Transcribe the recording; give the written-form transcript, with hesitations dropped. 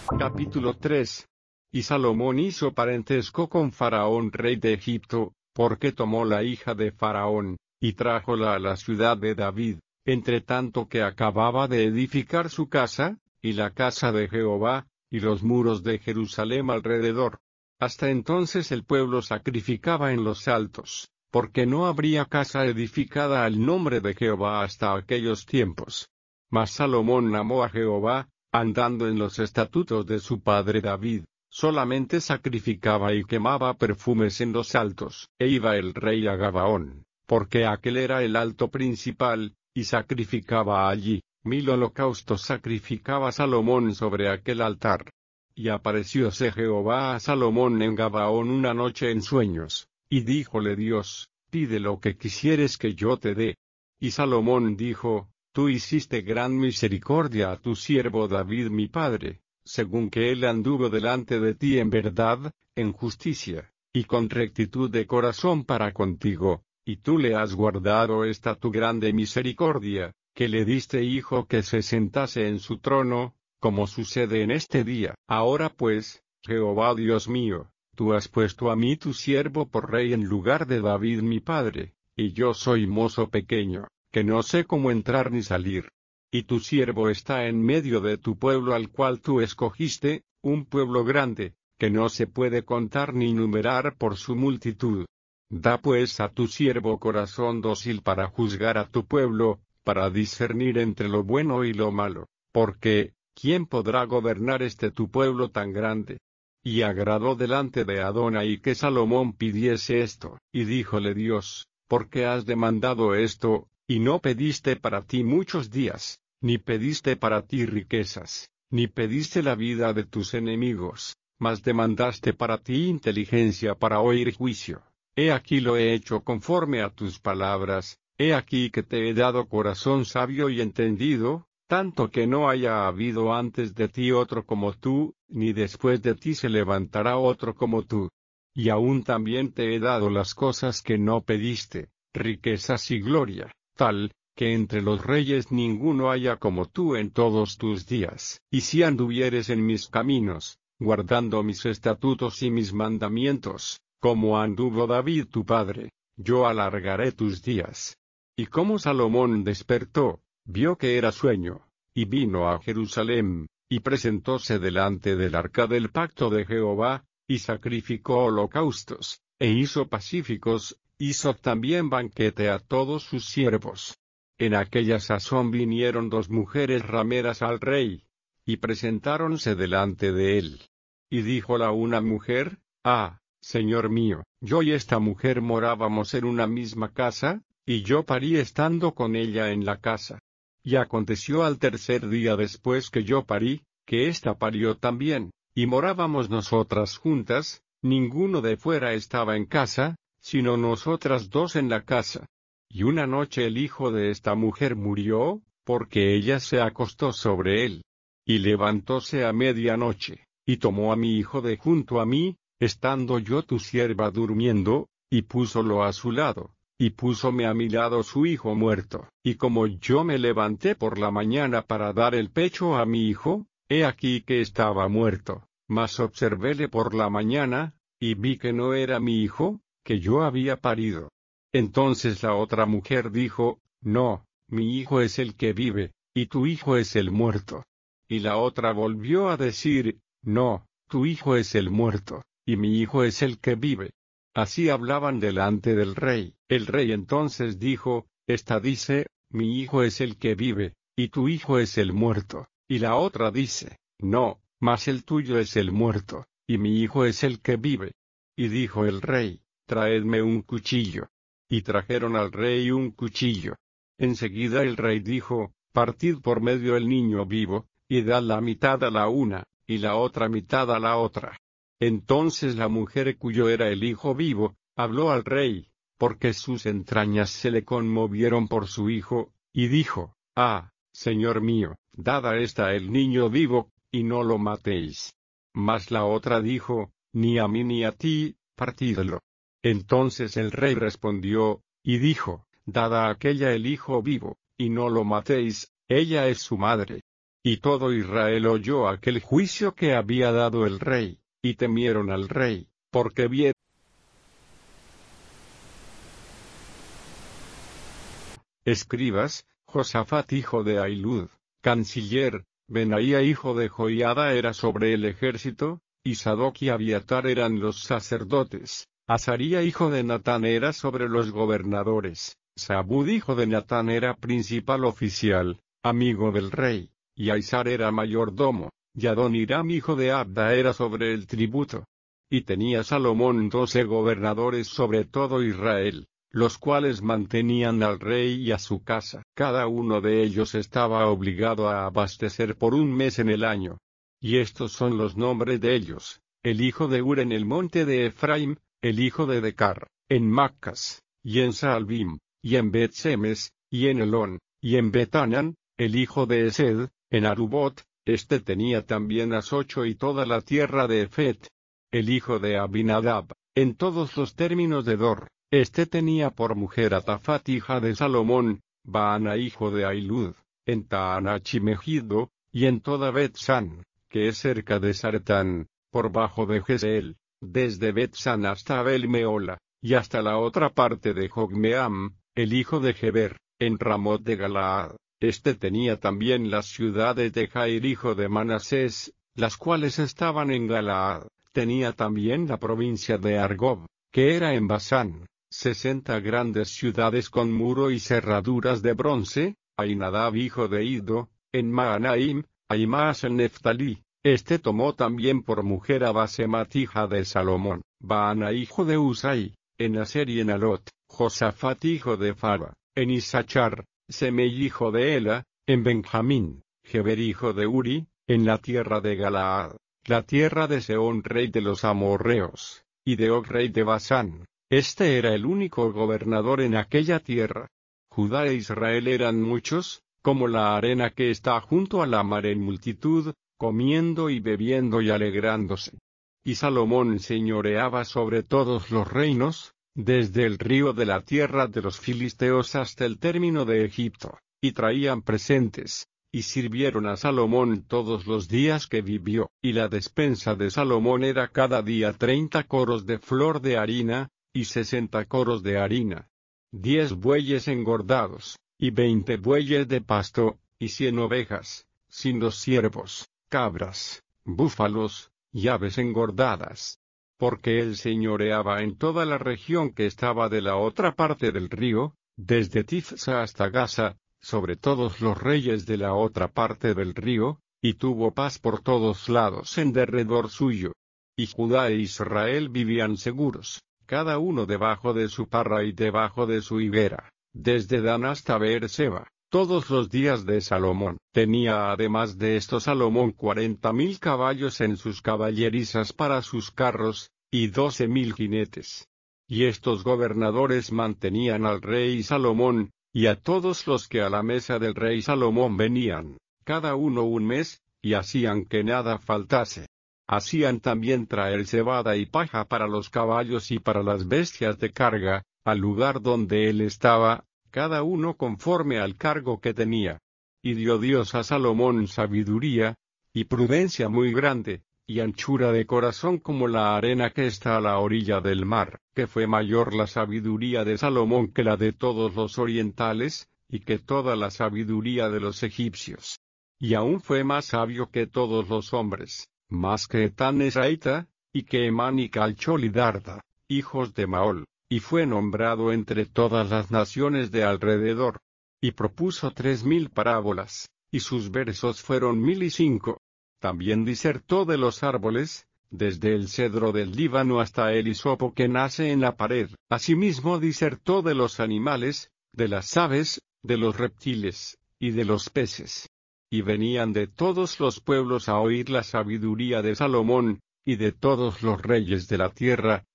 Capítulo 3. Y Salomón hizo parentesco con Faraón rey de Egipto, porque tomó la hija de Faraón, y trájola a la ciudad de David, entre tanto que acababa de edificar su casa, y la casa de Jehová, y los muros de Jerusalén alrededor. Hasta entonces el pueblo sacrificaba en los altos, porque no habría casa edificada al nombre de Jehová hasta aquellos tiempos. Mas Salomón amó a Jehová, andando en los estatutos de su padre David, solamente sacrificaba y quemaba perfumes en los altos, e iba el rey a Gabaón, porque aquel era el alto principal, y sacrificaba allí. 1000 holocaustos sacrificaba Salomón sobre aquel altar. Y aparecióse Jehová a Salomón en Gabaón una noche en sueños, y díjole Dios: pide lo que quisieres que yo te dé. Y Salomón dijo: Tú hiciste gran misericordia a tu siervo David mi padre, según que él anduvo delante de ti en verdad, en justicia, y con rectitud de corazón para contigo, y tú le has guardado esta tu grande misericordia, que le diste hijo que se sentase en su trono, como sucede en este día. Ahora pues, Jehová Dios mío, tú has puesto a mí tu siervo por rey en lugar de David mi padre, y yo soy mozo pequeño, que no sé cómo entrar ni salir. Y tu siervo está en medio de tu pueblo al cual tú escogiste, un pueblo grande, que no se puede contar ni numerar por su multitud. Da pues a tu siervo corazón dócil para juzgar a tu pueblo, para discernir entre lo bueno y lo malo, porque, ¿quién podrá gobernar tu pueblo tan grande? Y agradó delante de Adonai que Salomón pidiese esto, y díjole Dios: ¿por qué has demandado esto, y no pediste para ti muchos días, ni pediste para ti riquezas, ni pediste la vida de tus enemigos, mas demandaste para ti inteligencia para oír juicio? He aquí lo he hecho conforme a tus palabras, he aquí que te he dado corazón sabio y entendido, tanto que no haya habido antes de ti otro como tú, ni después de ti se levantará otro como tú. Y aún también te he dado las cosas que no pediste, riquezas y gloria, tal, que entre los reyes ninguno haya como tú en todos tus días. Y si anduvieres en mis caminos, guardando mis estatutos y mis mandamientos, como anduvo David tu padre, yo alargaré tus días. Y como Salomón despertó, vio que era sueño, y vino a Jerusalén, y presentóse delante del arca del pacto de Jehová, y sacrificó holocaustos, e hizo pacíficos, hizo también banquete a todos sus siervos. En aquella sazón vinieron 2 mujeres rameras al rey, y presentáronse delante de él. Y dijo la una mujer: Señor mío, yo y esta mujer morábamos en una misma casa, y yo parí estando con ella en la casa. Y aconteció al tercer día después que yo parí, que ésta parió también, y morábamos nosotras juntas, ninguno de fuera estaba en casa, sino nosotras 2 en la casa. Y una noche el hijo de esta mujer murió, porque ella se acostó sobre él. Y levantóse a medianoche, y tomó a mi hijo de junto a mí, estando yo tu sierva durmiendo, y púsolo a su lado, y púsome a mi lado su hijo muerto. Y como yo me levanté por la mañana para dar el pecho a mi hijo, he aquí que estaba muerto. Mas observéle por la mañana, y vi que no era mi hijo, que yo había parido. Entonces la otra mujer dijo: No, mi hijo es el que vive, y tu hijo es el muerto. Y la otra volvió a decir: No, tu hijo es el muerto, y mi hijo es el que vive. Así hablaban delante del rey. El rey entonces dijo: Esta dice: Mi hijo es el que vive, y tu hijo es el muerto. Y la otra dice: No, mas el tuyo es el muerto, y mi hijo es el que vive. Y dijo el rey: Traedme un cuchillo. Y trajeron al rey un cuchillo. Enseguida el rey dijo: Partid por medio el niño vivo, y dad la mitad a la una, y la otra mitad a la otra. Entonces la mujer cuyo era el hijo vivo, habló al rey, porque sus entrañas se le conmovieron por su hijo, y dijo: Señor mío, dad a esta el niño vivo, y no lo matéis. Mas la otra dijo: Ni a mí ni a ti, partidlo. Entonces el rey respondió, y dijo: Dad a aquella el hijo vivo, y no lo matéis, ella es su madre. Y todo Israel oyó aquel juicio que había dado el rey, y temieron al rey, porque vieron escribas, Josafat hijo de Ahilud, canciller, Benaía hijo de Joiada era sobre el ejército, y Sadoc y Abiatar eran los sacerdotes, Azaría hijo de Natán era sobre los gobernadores, Sabud hijo de Natán era principal oficial, amigo del rey, y Aizar era mayordomo, y Adoniram hijo de Abda era sobre el tributo. Y tenía Salomón 12 gobernadores sobre todo Israel, los cuales mantenían al rey y a su casa. Cada uno de ellos estaba obligado a abastecer por un mes en el año. Y estos son los nombres de ellos: el hijo de Ur en el monte de Efraim, el hijo de Decar, en Maccas, y en Saalbim, y en Bet-Semes, y en Elón, y en Betanan, el hijo de Esed, en Arubot, este tenía también Asocho y toda la tierra de Efet. El hijo de Abinadab, en todos los términos de Dor, este tenía por mujer a Tafat hija de Salomón, Baana hijo de Ahilud, en Taanach y Megido, y en toda Bet-San, que es cerca de Sartán, por bajo de Jezeel, desde Bet-San hasta Abel-Meola, y hasta la otra parte de Jogmeam, el hijo de Geber, en Ramot de Galaad. Este tenía también las ciudades de Jair hijo de Manasés, las cuales estaban en Galaad. Tenía también la provincia de Argob, que era en Basán, 60 grandes ciudades con muro y cerraduras de bronce, Ainadab hijo de Ido, en Maanaim, Aimaas en Neftalí. Este tomó también por mujer a Basemat hija de Salomón, Baana hijo de Usai, en Aser y en Alot, Josafat hijo de Fara, en Isachar, Semei hijo de Ela, en Benjamín, Geber hijo de Uri, en la tierra de Galaad, la tierra de Sehón rey de los amorreos, y de Og rey de Basán. Este era el único gobernador en aquella tierra. Judá e Israel eran muchos, como la arena que está junto a la mar en multitud, comiendo y bebiendo y alegrándose. Y Salomón señoreaba sobre todos los reinos, desde el río de la tierra de los filisteos hasta el término de Egipto, y traían presentes, y sirvieron a Salomón todos los días que vivió. Y la despensa de Salomón era cada día 30 coros de flor de harina, y 60 coros de harina, 10 bueyes engordados, y 20 bueyes de pasto, y 100 ovejas, sin los ciervos, cabras, búfalos, y aves engordadas. Porque él señoreaba en toda la región que estaba de la otra parte del río, desde Tifsa hasta Gaza, sobre todos los reyes de la otra parte del río, y tuvo paz por todos lados en derredor suyo. Y Judá e Israel vivían seguros, cada uno debajo de su parra y debajo de su higuera, desde Dan hasta Beerseba, todos los días de Salomón. Tenía además de esto Salomón 40,000 caballos en sus caballerizas para sus carros, y 12,000 jinetes. Y estos gobernadores mantenían al rey Salomón, y a todos los que a la mesa del rey Salomón venían, cada uno un mes, y hacían que nada faltase. Hacían también traer cebada y paja para los caballos y para las bestias de carga, al lugar donde él estaba, cada uno conforme al cargo que tenía. Y dio Dios a Salomón sabiduría, y prudencia muy grande, y anchura de corazón como la arena que está a la orilla del mar, que fue mayor la sabiduría de Salomón que la de todos los orientales, y que toda la sabiduría de los egipcios. Y aún fue más sabio que todos los hombres, más que Etán Esraita, y que Emán y Calchol y Darda, hijos de Maol, y fue nombrado entre todas las naciones de alrededor. Y propuso 3,000 parábolas, y sus versos fueron 1,005. También disertó de los árboles, desde el cedro del Líbano hasta el hisopo que nace en la pared. Asimismo disertó de los animales, de las aves, de los reptiles, y de los peces. Y venían de todos los pueblos a oír la sabiduría de Salomón, y de todos los reyes de la tierra,